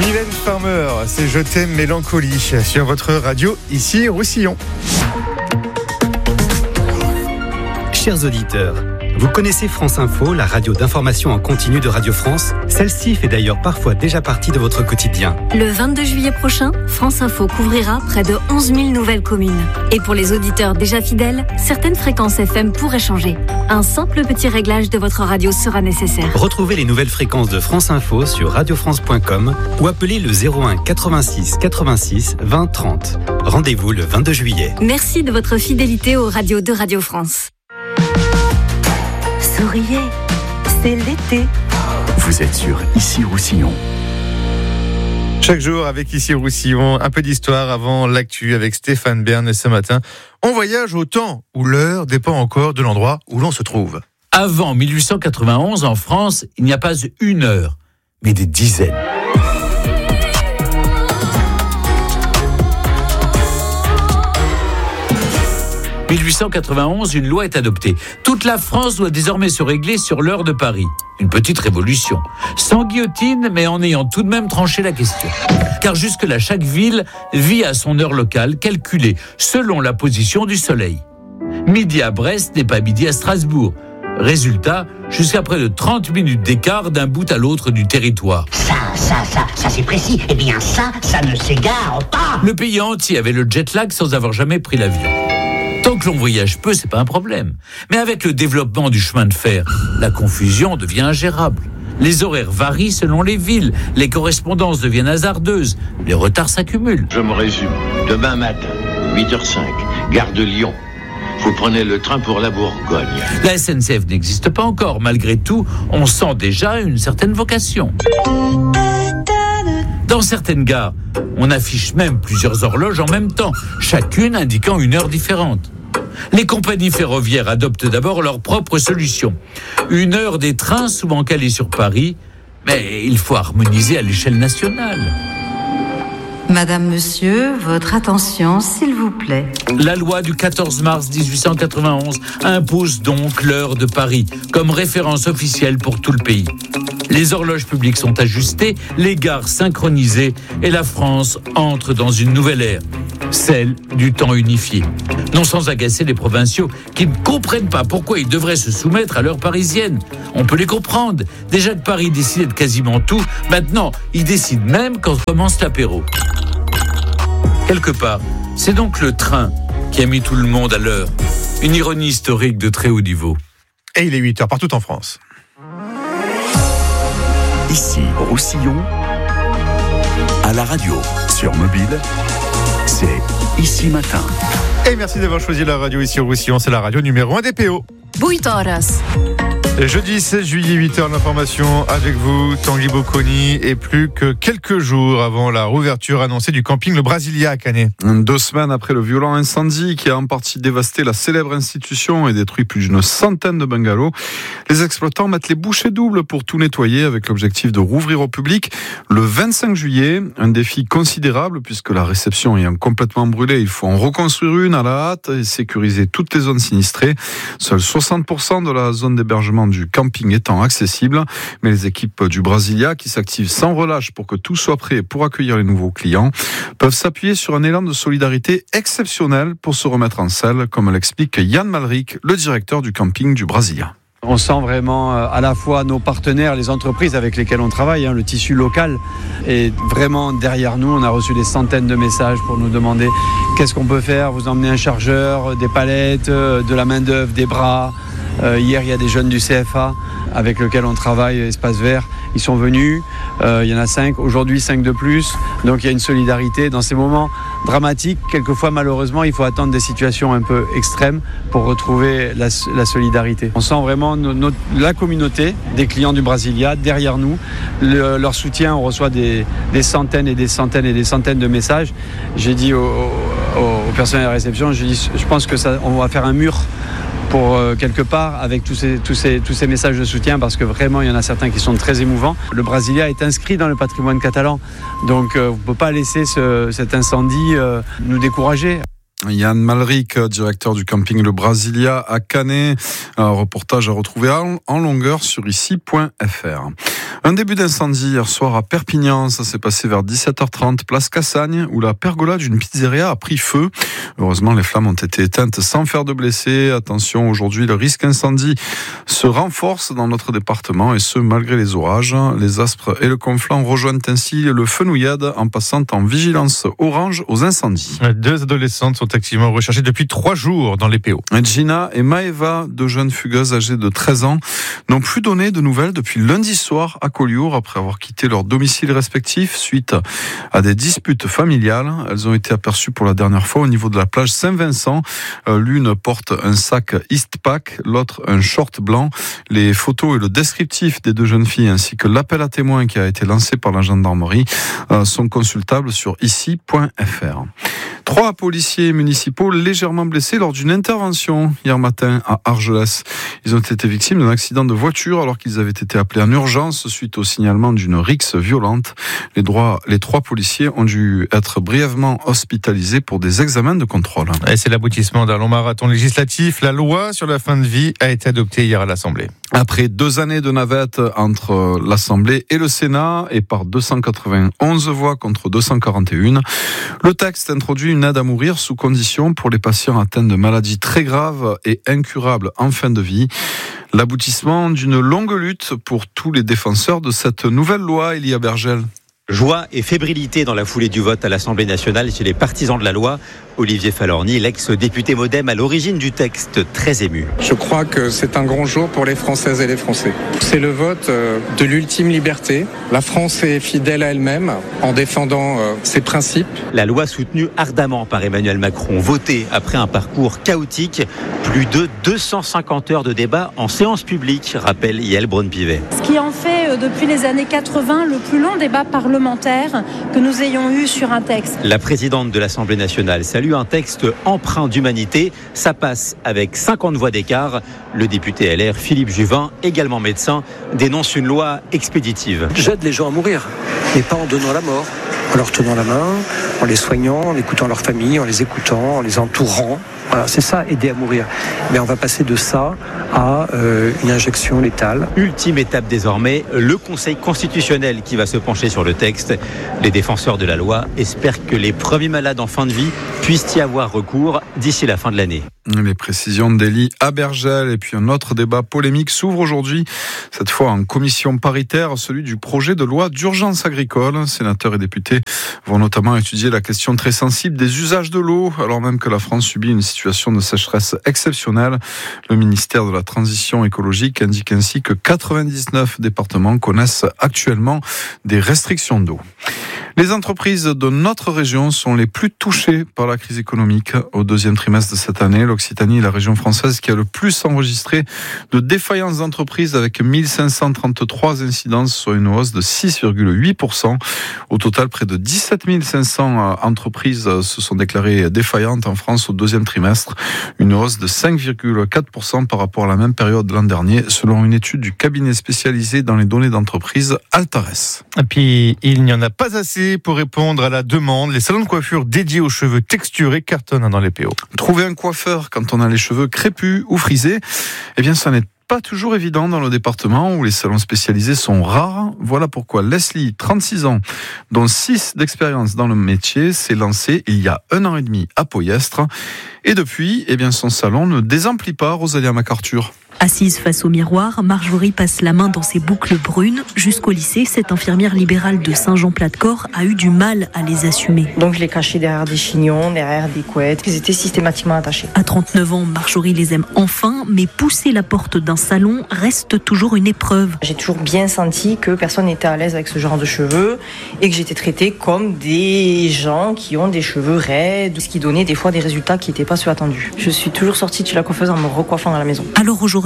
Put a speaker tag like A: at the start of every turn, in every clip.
A: Mylène Farmer, c'est Je t'aime mélancolie sur votre radio, ici Roussillon.
B: Chers auditeurs, vous connaissez France Info, la radio d'information en continu de Radio France? Celle-ci fait d'ailleurs parfois déjà partie de votre quotidien.
C: Le 22 juillet prochain, France Info couvrira près de 11 000 nouvelles communes. Et pour les auditeurs déjà fidèles, certaines fréquences FM pourraient changer. Un simple petit réglage de votre radio sera nécessaire.
B: Retrouvez les nouvelles fréquences de France Info sur radiofrance.com ou appelez le 01 86 86 20 30. Rendez-vous le 22 juillet.
C: Merci de votre fidélité aux radios de Radio France. Souriez, c'est l'été.
D: Vous êtes sur Ici Roussillon.
A: Chaque jour avec Ici Roussillon, un peu d'histoire avant l'actu avec Stéphane Bern. Et ce matin, on voyage au temps où l'heure dépend encore de l'endroit où l'on se trouve.
E: Avant 1891, en France, il n'y a pas une heure, mais des dizaines. En 1891, une loi est adoptée. Toute la France doit désormais se régler sur l'heure de Paris. Une petite révolution. Sans guillotine, mais en ayant tout de même tranché la question. Car jusque-là, chaque ville vit à son heure locale, calculée selon la position du soleil. Midi à Brest n'est pas midi à Strasbourg. Résultat, jusqu'à près de 30 minutes d'écart d'un bout à l'autre du territoire.
F: Ça c'est précis. Eh bien ça ne s'égare pas.
E: Le pays entier avait le jet lag sans avoir jamais pris l'avion. Tant que l'on voyage peu, c'est pas un problème. Mais avec le développement du chemin de fer, la confusion devient ingérable. Les horaires varient selon les villes, les correspondances deviennent hasardeuses, les retards s'accumulent.
G: Je me résume. Demain matin, 8h05, gare de Lyon. Vous prenez le train pour la Bourgogne.
E: La SNCF n'existe pas encore. Malgré tout, on sent déjà une certaine vocation. Dans certaines gares, on affiche même plusieurs horloges en même temps, chacune indiquant une heure différente. Les compagnies ferroviaires adoptent d'abord leur propre solution. Une heure des trains souvent calés sur Paris, mais il faut harmoniser à l'échelle nationale.
H: Madame, monsieur, votre attention, s'il vous plaît.
E: La loi du 14 mars 1891 impose donc l'heure de Paris comme référence officielle pour tout le pays. Les horloges publiques sont ajustées, les gares synchronisées et la France entre dans une nouvelle ère, celle du temps unifié. Non sans agacer les provinciaux qui ne comprennent pas pourquoi ils devraient se soumettre à l'heure parisienne. On peut les comprendre. Déjà que Paris décidait de quasiment tout, maintenant ils décident même quand commence l'apéro. Quelque part, c'est donc le train qui a mis tout le monde à l'heure. Une ironie historique de très haut niveau.
A: Et il est 8h partout en France.
D: Ici Roussillon, à la radio, sur mobile, c'est Ici Matin.
A: Et merci d'avoir choisi la radio Ici Roussillon, c'est la radio numéro 1 des PO.
C: 8 horas.
A: Jeudi 16 juillet, 8h, l'information avec vous, Tanguy Bocconi, et plus que quelques jours avant la rouverture annoncée du camping Le Brasilia à Canet.
I: 2 semaines après le violent incendie qui a en partie dévasté la célèbre institution et détruit plus d'une centaine de bungalows, les exploitants mettent les bouchées doubles pour tout nettoyer avec l'objectif de rouvrir au public le 25 juillet. Un défi considérable puisque la réception ayant complètement brûlé, il faut en reconstruire une à la hâte et sécuriser toutes les zones sinistrées. Seuls 60% de la zone d'hébergement du camping étant accessible, mais les équipes du Brasilia, qui s'activent sans relâche pour que tout soit prêt pour accueillir les nouveaux clients, peuvent s'appuyer sur un élan de solidarité exceptionnel pour se remettre en selle, comme l'explique Yann Malric, le directeur du camping du Brasilia.
J: On sent vraiment à la fois nos partenaires, les entreprises avec lesquelles on travaille, le tissu local est vraiment derrière nous. On a reçu des centaines de messages pour nous demander qu'est-ce qu'on peut faire, vous emmenez un chargeur, des palettes, de la main-d'œuvre, des bras. Hier, il y a des jeunes du CFA avec lesquels on travaille, Espace Vert. Ils sont venus, il y en a 5, aujourd'hui 5 de plus. Donc il y a une solidarité. Dans ces moments dramatiques, quelquefois malheureusement, il faut attendre des situations un peu extrêmes pour retrouver la solidarité. On sent vraiment la communauté des clients du Brasilia derrière nous. Leur soutien, on reçoit des centaines et des centaines et des centaines de messages. J'ai dit au personnel de la réception, je pense que on va faire un mur pour quelque part avec tous ces messages de soutien, parce que vraiment il y en a certains qui sont très émouvants. Le Brasilia est inscrit dans le patrimoine catalan, donc on ne peut pas laisser cet incendie nous décourager.
I: Yann Malric, directeur du camping Le Brasilia à Canet. Un reportage à retrouver en longueur sur ici.fr. Un début d'incendie hier soir à Perpignan. Ça s'est passé vers 17h30, place Cassagne, où la pergola d'une pizzeria a pris feu. Heureusement, les flammes ont été éteintes sans faire de blessés. Attention, aujourd'hui, le risque incendie se renforce dans notre département, et ce, malgré les orages. Les aspres et le conflant rejoignent ainsi le fenouillade en passant en vigilance orange aux incendies.
A: 2 adolescentes sont activement recherchées depuis 3 jours dans les PO.
I: Gina et Maëva, 2 jeunes fugueuses âgées de 13 ans, n'ont plus donné de nouvelles depuis lundi soir à Collioure, après avoir quitté leur domicile respectif suite à des disputes familiales. Elles ont été aperçues pour la dernière fois au niveau de la plage Saint-Vincent. L'une porte un sac Eastpak, l'autre un short blanc. Les photos et le descriptif des 2 jeunes filles ainsi que l'appel à témoins qui a été lancé par la gendarmerie sont consultables sur ici.fr. 3 policiers municipaux légèrement blessés lors d'une intervention hier matin à Argelès. Ils ont été victimes d'un accident de voiture alors qu'ils avaient été appelés en urgence suite au signalement d'une rixe violente. Les 3 policiers ont dû être brièvement hospitalisés pour des examens de contrôle.
A: Et c'est l'aboutissement d'un long marathon législatif. La loi sur la fin de vie a été adoptée hier à l'Assemblée.
I: Après 2 années de navette entre l'Assemblée et le Sénat, et par 291 voix contre 241, le texte introduit une aide à mourir sous condition pour les patients atteints de maladies très graves et incurables en fin de vie. L'aboutissement d'une longue lutte pour tous les défenseurs de cette nouvelle loi, Elia Bergel.
K: Joie et fébrilité dans la foulée du vote à l'Assemblée nationale chez les partisans de la loi. Olivier Falorni, l'ex-député MoDem à l'origine du texte, très ému.
L: Je crois que c'est un grand jour pour les Françaises et les Français. C'est le vote de l'ultime liberté. La France est fidèle à elle-même en défendant ses principes.
K: La loi soutenue ardemment par Emmanuel Macron, votée après un parcours chaotique. Plus de 250 heures de débat en séance publique, rappelle Yael Braun-Pivet.
M: Ce qui en fait depuis les années 80 le plus long débat parlementaire que nous ayons eu sur un texte.
K: La présidente de l'Assemblée nationale salue un texte empreint d'humanité. Ça passe avec 50 voix d'écart. Le député LR Philippe Juvin, également médecin, dénonce une loi expéditive.
N: J'aide les gens à mourir, mais pas en donnant la mort. En leur tenant la main, en les soignant, en écoutant leur famille, en les écoutant, en les entourant. Voilà, c'est ça, aider à mourir. Mais on va passer de ça à une injection létale.
K: Ultime étape désormais, le Conseil constitutionnel qui va se pencher sur le texte. Les défenseurs de la loi espèrent que les premiers malades en fin de vie puissent y avoir recours d'ici la fin de l'année.
I: Les précisions d'Élie Abergel. Et puis un autre débat polémique s'ouvre aujourd'hui, cette fois en commission paritaire, celui du projet de loi d'urgence agricole. Sénateurs et députés vont notamment étudier la question très sensible des usages de l'eau, alors même que la France subit une situation de sécheresse exceptionnelle. Le ministère de la Transition écologique indique ainsi que 99 départements connaissent actuellement des restrictions d'eau. Les entreprises de notre région sont les plus touchées par la crise économique. Au 2e trimestre de cette année, l'Occitanie est la région française qui a le plus enregistré de défaillances d'entreprises avec 1533 incidences, soit une hausse de 6,8%. Au total, près de 17 500 entreprises se sont déclarées défaillantes en France au 2e trimestre, une hausse de 5,4% par rapport à la même période de l'an dernier, selon une étude du cabinet spécialisé dans les données d'entreprise Altares.
A: Et puis, il n'y en a pas assez pour répondre à la demande. Les salons de coiffure dédiés aux cheveux texturés cartonnent dans les PO.
I: Trouver un coiffeur quand on a les cheveux crépus ou frisés, eh bien ça n'est pas toujours évident dans le département où les salons spécialisés sont rares. Voilà pourquoi Leslie, 36 ans, dont 6 d'expérience dans le métier, s'est lancée il y a 1 an et demi à Poyestre. Et depuis, eh bien son salon ne désemplit pas, Rosalia MacArthur.
O: Assise face au miroir, Marjorie passe la main dans ses boucles brunes. Jusqu'au lycée, cette infirmière libérale de Saint-Jean-Plat-de-Corps a eu du mal à les assumer.
P: Donc je les cachais derrière des chignons, derrière des couettes. Ils étaient systématiquement attachés.
O: À 39 ans, Marjorie les aime enfin, mais pousser la porte d'un salon reste toujours une épreuve.
P: J'ai toujours bien senti que personne n'était à l'aise avec ce genre de cheveux et que j'étais traitée comme des gens qui ont des cheveux raides, ce qui donnait des fois des résultats qui n'étaient pas ceux attendus. Je suis toujours sortie de chez la coiffeuse en me recoiffant à la maison.
O: Alors aujourd'hui,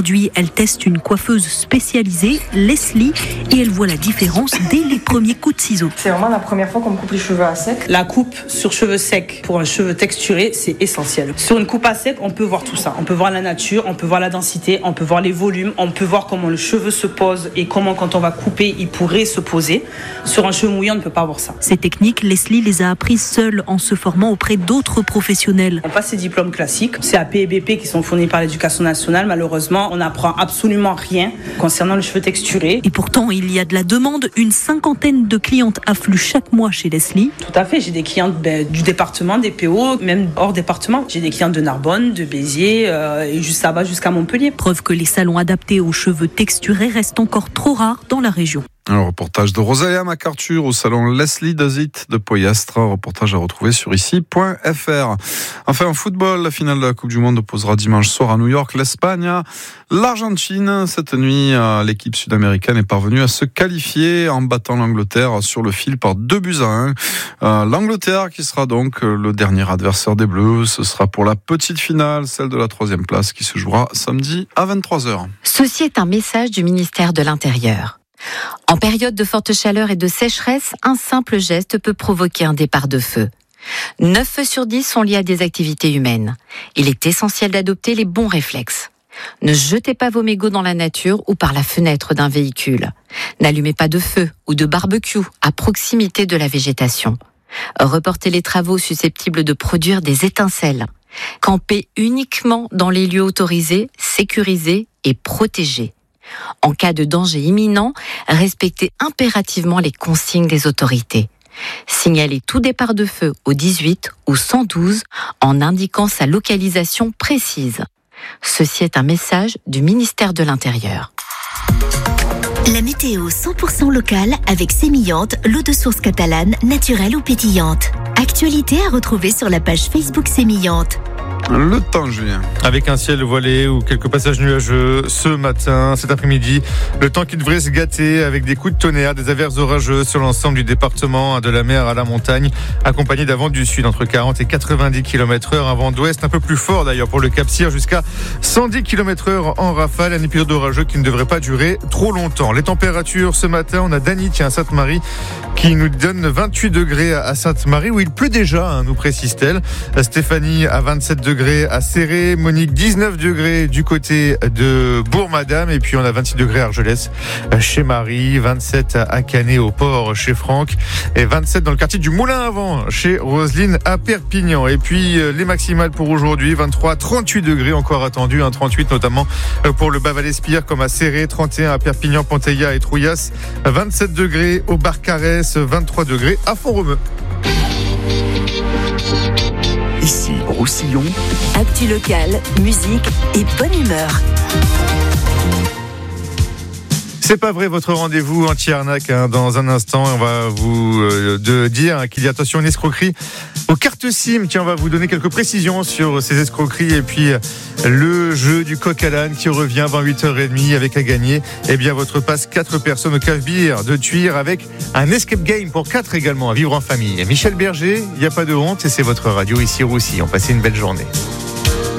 O: produit. Elle teste une coiffeuse spécialisée, Leslie, et elle voit la différence dès les premiers coups de ciseaux.
P: C'est vraiment la première fois qu'on me coupe les cheveux à sec.
Q: La coupe sur cheveux secs pour un cheveu texturé, c'est essentiel. Sur une coupe à sec, on peut voir tout ça. On peut voir la nature, on peut voir la densité, on peut voir les volumes, on peut voir comment le cheveu se pose et comment quand on va couper, il pourrait se poser. Sur un cheveu mouillé, on ne peut pas voir ça.
O: Ces techniques, Leslie les a apprises seule en se formant auprès d'autres professionnels.
Q: On passe ces diplômes classiques, CAP et BP qui sont fournis par l'Éducation nationale. Malheureusement, on n'apprend absolument rien concernant le cheveu texturé.
O: Et pourtant, il y a de la demande. Une 50aine de clientes affluent chaque mois chez Leslie.
Q: Tout à fait. J'ai des clientes du département, des PO, même hors département. J'ai des clientes de Narbonne, de Béziers, et juste là-bas jusqu'à Montpellier.
O: Preuve que les salons adaptés aux cheveux texturés restent encore trop rares dans la région.
I: Un reportage de Rosalia MacArthur au salon Leslie Does It de Poyastre. Un reportage à retrouver sur ici.fr. Enfin, en football, la finale de la Coupe du Monde opposera dimanche soir à New York l'Espagne à l'Argentine. Cette nuit, l'équipe sud-américaine est parvenue à se qualifier en battant l'Angleterre sur le fil par 2-1. L'Angleterre qui sera donc le dernier adversaire des Bleus. Ce sera pour la petite finale, celle de la 3e place qui se jouera samedi à 23h.
R: Ceci est un message du ministère de l'Intérieur. En période de forte chaleur et de sécheresse, un simple geste peut provoquer un départ de feu. 9 feux sur 10 sont liés à des activités humaines. Il est essentiel d'adopter les bons réflexes. Ne jetez pas vos mégots dans la nature ou par la fenêtre d'un véhicule. N'allumez pas de feu ou de barbecue à proximité de la végétation. Reportez les travaux susceptibles de produire des étincelles. Campez uniquement dans les lieux autorisés, sécurisés et protégés. En cas de danger imminent, respectez impérativement les consignes des autorités. Signalez tout départ de feu au 18 ou 112 en indiquant sa localisation précise. Ceci est un message du ministère de l'Intérieur.
S: La météo 100% locale avec Sémillante, l'eau de source catalane, naturelle ou pétillante. Actualité à retrouver sur la page Facebook Sémillante.
I: Le temps, Julien.
A: Avec un ciel voilé ou quelques passages nuageux ce matin, cet après-midi, le temps qui devrait se gâter avec des coups de tonnerre, des averses orageuses sur l'ensemble du département, de la mer à la montagne, accompagné d'un vent du sud entre 40 et 90 km/h, un vent d'ouest un peu plus fort d'ailleurs pour le Cap-Cyr, jusqu'à 110 km/h en rafale, un épisode orageux qui ne devrait pas durer trop longtemps. Les températures ce matin, on a Dany, à Sainte-Marie, qui nous donne 28 degrés à Sainte-Marie, où il pleut déjà, nous précise-t-elle. Stéphanie à 27 degrés à Céré, Monique 19 degrés du côté de Bourg-Madame, et puis on a 26 degrés à Argelès chez Marie, 27 à Canet au port chez Franck, et 27 dans le quartier du Moulin à Vent chez Roselyne à Perpignan. Et puis les maximales pour aujourd'hui, 23, 38 degrés encore attendus, 38 notamment pour le Bas-Val-Espire comme à Céré, 31 à Perpignan, Ponteilla et Trouillas, 27 degrés au Barcarès, 23 degrés à Font-Romeu.
D: Ici, Roussillon.
S: Actu locale, musique et bonne humeur.
A: C'est pas vrai, votre rendez-vous anti-arnaque dans un instant. On va vous dire qu'il y a attention à une escroquerie aux cartes SIM. Tiens, on va vous donner quelques précisions sur ces escroqueries et puis le jeu du coq à l'âne qui revient avant 8h30 avec à gagner votre passe 4 personnes au Cave-Bière de Tuire avec un escape game pour 4 également à vivre en famille. Michel Berger, il n'y a pas de honte et c'est votre radio ici Roussillon. Passez une belle journée.